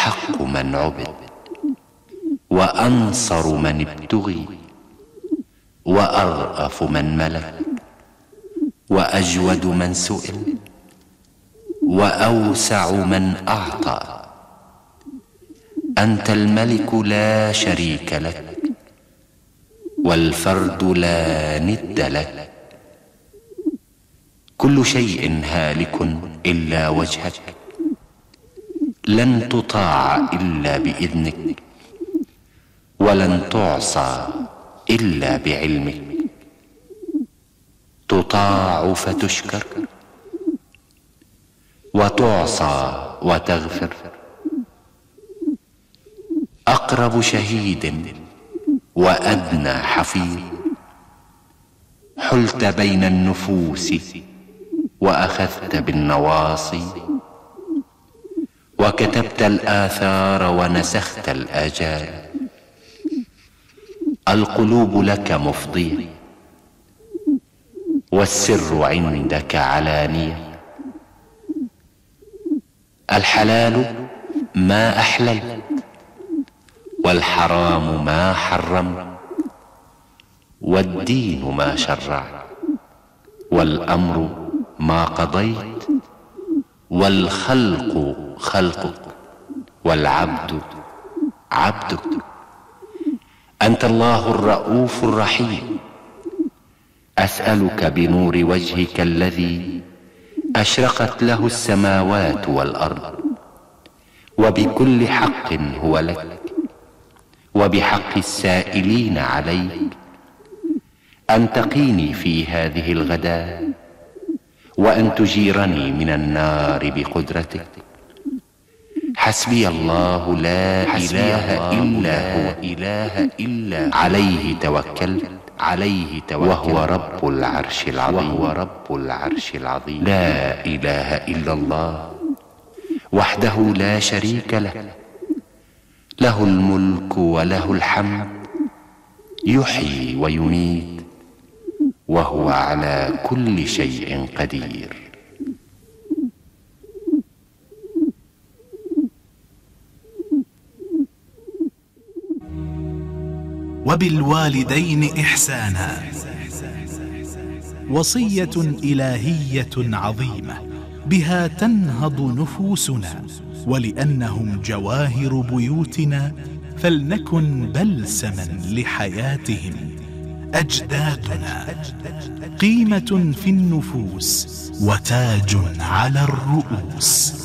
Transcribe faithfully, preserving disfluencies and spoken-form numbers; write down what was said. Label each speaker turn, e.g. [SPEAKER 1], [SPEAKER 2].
[SPEAKER 1] أحق من عبد، وأنصر من ابتغي، وأرأف من ملك، وأجود من سئل، وأوسع من أعطى. أنت الملك لا شريك لك، والفرد لا ند لك. كل شيء هالك إلا وجهك، لن تطاع إلا بإذنك، ولن تعصى إلا بعلمك. تطاع فتشكر، وتعصى وتغفر. أقرب شهيد وأدنى حفيظ، حلت بين النفوس وأخذت بالنواصي، وكتبت الآثار ونسخت الآجال. القلوب لك مفضية، والسر عندك علانية. الحلال ما أحللت، والحرام ما حرمت، والدين ما شرعت، والأمر ما قضيت، والخلق خلقك، والعبد عبدك. أنت الله الرؤوف الرحيم. أسألك بنور وجهك الذي أشرقت له السماوات والأرض، وبكل حق هو لك، وبحق السائلين عليك، أن تقيني في هذه الغداة، وأن تجيرني من النار بقدرتك. حسبي الله لا إله إلا هو، إله إلا عليه توكلت، عليه توكلت، وهو رب العرش العظيم، وهو رب العرش العظيم. لا إله إلا الله وحده لا شريك له، له الملك وله الحمد، يحيي ويميت، وهو على كل شيء قدير.
[SPEAKER 2] وبالوالدين إحسانا، وصية إلهية عظيمة بها تنهض نفوسنا، ولأنهم جواهر بيوتنا فلنكن بلسما لحياتهم. أجدادنا قيمة في النفوس وتاج على الرؤوس.